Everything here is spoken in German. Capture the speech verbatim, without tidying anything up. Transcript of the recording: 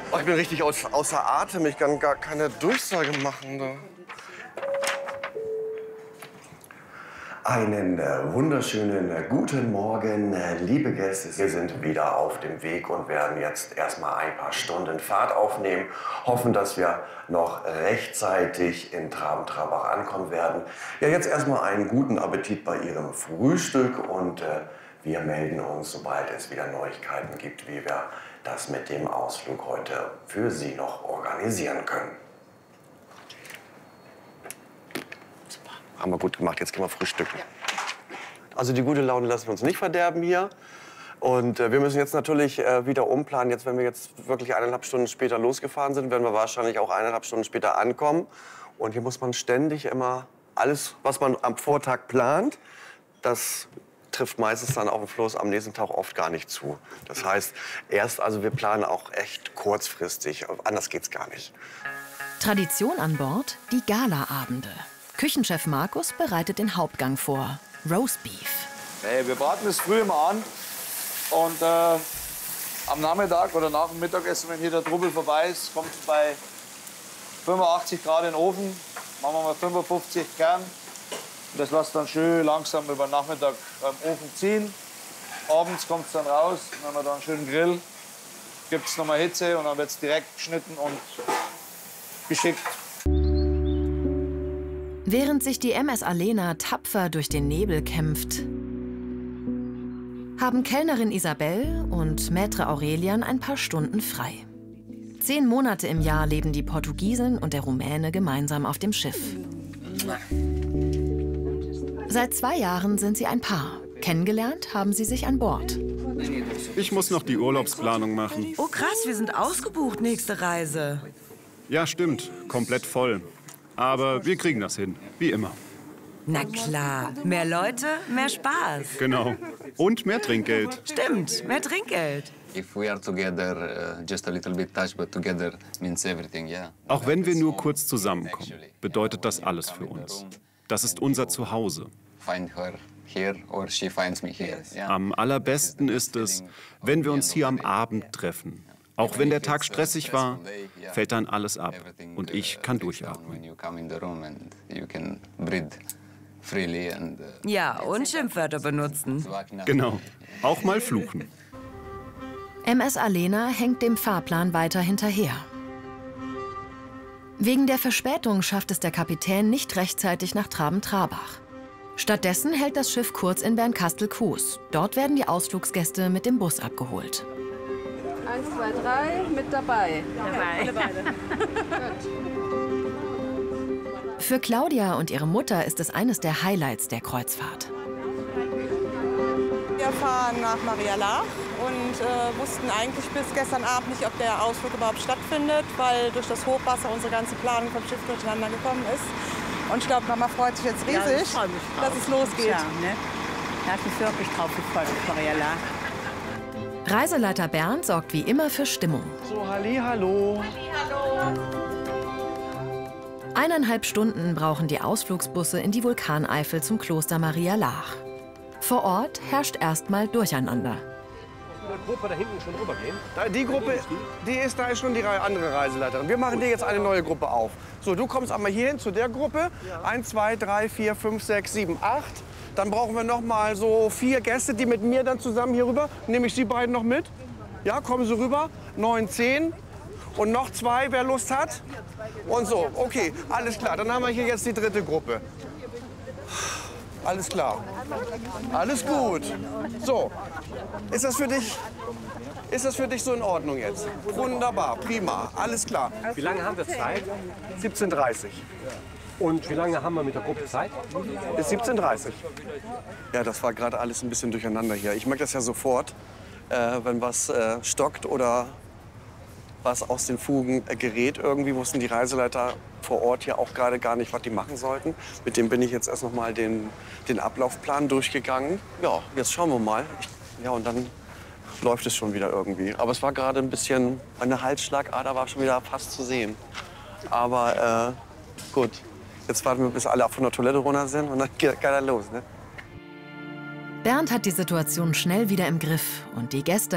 Oh, ich bin richtig aus, außer Atem. Ich kann gar keine Durchsage machen. Da. Einen äh, wunderschönen äh, guten Morgen, äh, liebe Gäste. Wir sind wieder auf dem Weg und werden jetzt erstmal ein paar Stunden Fahrt aufnehmen. Hoffen, dass wir noch rechtzeitig in Traben-Trabach ankommen werden. Ja, jetzt erstmal einen guten Appetit bei Ihrem Frühstück und äh, wir melden uns, sobald es wieder Neuigkeiten gibt, wie wir das mit dem Ausflug heute für Sie noch organisieren können. Haben wir gut gemacht, jetzt gehen wir frühstücken. Ja. Also die gute Laune lassen wir uns nicht verderben hier. Und äh, wir müssen jetzt natürlich äh, wieder umplanen. Jetzt, wenn wir jetzt wirklich eineinhalb Stunden später losgefahren sind, werden wir wahrscheinlich auch eineinhalb Stunden später ankommen. Und hier muss man ständig immer alles, was man am Vortag plant, das trifft meistens dann auf dem Fluss am nächsten Tag oft gar nicht zu. Das heißt, erst, also wir planen auch echt kurzfristig. Anders geht's gar nicht. Tradition an Bord, die Galaabende. Küchenchef Markus bereitet den Hauptgang vor, Roastbeef. Hey, wir braten es früh immer an und äh, am Nachmittag oder nach dem Mittagessen, wenn hier der Trubel vorbei ist, kommt es bei fünfundachtzig Grad in den Ofen, machen wir mal fünfundfünfzig Kern. Und das lässt dann schön langsam über den Nachmittag beim Ofen ziehen. Abends kommt es dann raus, dann haben wir da einen schönen Grill, gibt es nochmal Hitze und dann wird es direkt geschnitten und geschickt. Während sich die M S Alena tapfer durch den Nebel kämpft, haben Kellnerin Isabel und Maître Aurelian ein paar Stunden frei. Zehn Monate im Jahr leben die Portugiesin und der Rumäne gemeinsam auf dem Schiff. Seit zwei Jahren sind sie ein Paar. Kennengelernt haben sie sich an Bord. Ich muss noch die Urlaubsplanung machen. Oh krass, wir sind ausgebucht, nächste Reise. Ja, stimmt. Komplett voll. Aber wir kriegen das hin, wie immer. Na klar, mehr Leute, mehr Spaß. Genau. Und mehr Trinkgeld. Stimmt, mehr Trinkgeld. Auch wenn wir nur kurz zusammenkommen, bedeutet das alles für uns. Das ist unser Zuhause. Am allerbesten ist es, wenn wir uns hier am Abend treffen. Auch wenn der Tag stressig war, fällt dann alles ab und ich kann durchatmen. Ja, und Schimpfwörter benutzen. Genau, auch mal fluchen. M S Alena hängt dem Fahrplan weiter hinterher. Wegen der Verspätung schafft es der Kapitän nicht rechtzeitig nach Traben-Trabach. Stattdessen hält das Schiff kurz in Bernkastel-Kues. Dort werden die Ausflugsgäste mit dem Bus abgeholt. Eins, zwei, drei, mit dabei. Dabei. Für Claudia und ihre Mutter ist es eines der Highlights der Kreuzfahrt. Wir fahren nach Maria Laach und äh, wussten eigentlich bis gestern Abend nicht, ob der Ausflug überhaupt stattfindet, weil durch das Hochwasser unsere ganze Planung vom Schiff durcheinander gekommen ist. Und ich glaube, Mama freut sich jetzt riesig, ja, ich freu mich drauf, dass es losgeht. Ja, ne? Da hat mich wirklich drauf gefreut, Maria Laach. Reiseleiter Bernd sorgt wie immer für Stimmung. So, hallihallo. Hallihallo. Eineinhalb Stunden brauchen die Ausflugsbusse in die Vulkaneifel zum Kloster Maria Laach. Vor Ort herrscht erstmal Durcheinander. Die Gruppe da hinten schon rübergehen? Da, die Gruppe, die ist, da ist schon die andere Reiseleiterin. Wir machen dir jetzt eine neue Gruppe auf. So, du kommst einmal hier hin zu der Gruppe. Eins, zwei, drei, vier, fünf, sechs, sieben, acht. Dann brauchen wir noch mal so vier Gäste, die mit mir dann zusammen hier rüber. Nehme ich Sie beiden noch mit? Ja, kommen Sie rüber. Neun, zehn. Und noch zwei, wer Lust hat. Und so, okay, alles klar. Dann haben wir hier jetzt die dritte Gruppe. Alles klar. Alles gut. So, ist das für dich, ist das für dich so in Ordnung jetzt? Wunderbar, prima, alles klar. Wie lange haben wir Zeit? siebzehn Uhr dreißig. Und wie lange haben wir mit der Gruppe Zeit? Bis siebzehn Uhr dreißig. Ja, das war gerade alles ein bisschen durcheinander hier. Ich merke das ja sofort, äh, wenn was äh, stockt oder was aus den Fugen äh, gerät. Irgendwie wussten die Reiseleiter vor Ort hier auch gerade gar nicht, was die machen sollten. Mit dem bin ich jetzt erst noch mal den, den Ablaufplan durchgegangen. Ja, jetzt schauen wir mal. Ich, ja, und dann läuft es schon wieder irgendwie. Aber es war gerade ein bisschen, meine Halsschlagader war schon wieder fast zu sehen. Aber äh, gut. Jetzt warten wir, bis alle von der Toilette runter sind und dann geht er los, ne? Bernd hat die Situation schnell wieder im Griff und die Gäste